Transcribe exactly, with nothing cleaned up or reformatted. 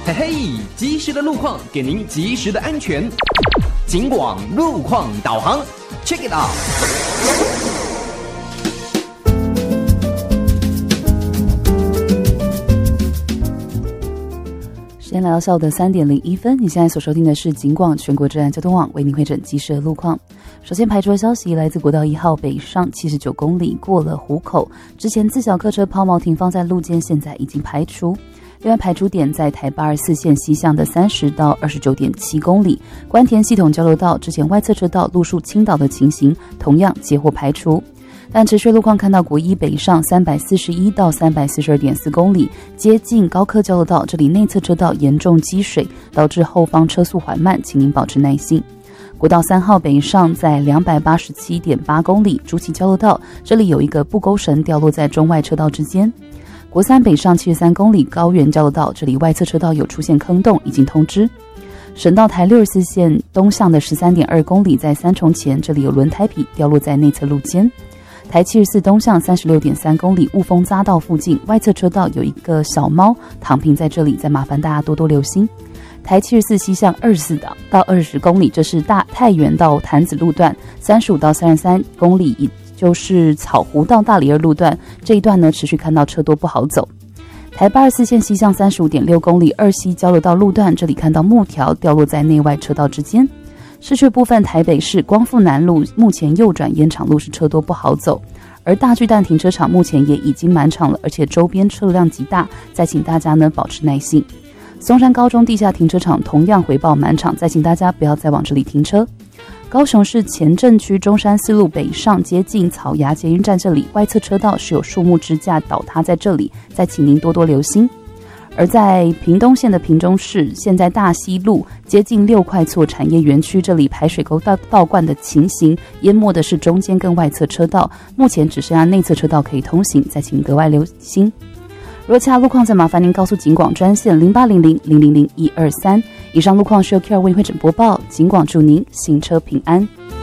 嘿嘿，及时的路况给您及时的安全。警广路况导航 ，check it out。 时间来到下午的三点零一分，你现在所收听的是警广全国治安交通网为您会诊及时的路况。首先排除的消息来自国道一号北上七十九公里，过了湖口，之前自小客车抛锚停放在路肩，现在已经排除。另外排除点在台八二四线西向的三十到二十九点七公里，关田系统交流道之前外侧车道路树倾倒的情形，同样皆获排除。但持续路况看到国一北上三百四十一到三百四十二点四公里，接近高科交流道，这里内侧车道严重积水，导致后方车速缓慢，请您保持耐心。国道三号北上在两百八十七点八公里，竹崎交流道，这里有一个布钩绳掉落在中外车道之间。国三北上七十三公里，高原交流道，这里外侧车道有出现坑洞，已经通知。省道台六十四线东向的十三点二公里，在三重前，这里有轮胎皮掉落在内侧路肩。台七十四东向三十六点三公里，雾峰匝道附近，外侧车道有一个小猫躺平在这里，再麻烦大家多多留心。台七十四西向二十四到二十公里，这是大太原到潭子路段，三十五到三十三公里，也就是草湖到大里二路段，这一段呢持续看到车多不好走。台八二四线西向三十五点六公里，二西交流道路段，这里看到木条掉落在内外车道之间。市区部分，台北市光复南路目前右转烟厂路是车多不好走，而大巨蛋停车场目前也已经满场了，而且周边车流量极大，再请大家呢保持耐心。松山高中地下停车场同样回报满场，再请大家不要再往这里停车。高雄市前镇区中山四路北上接近草衙捷运站这里，外侧车道是有树木支架倒塌在这里，再请您多多留心。而在屏东县的屏中市，现在大溪路接近六块厝产业园区，这里排水沟倒倒灌的情形，淹没的是中间跟外侧车道，目前只剩下内侧车道可以通行，再请格外留心。如果其他路况，再麻烦您告诉警广专线零八零零零零零一二三。以上路况是由 Q R 为会诊播报，警广祝您行车平安。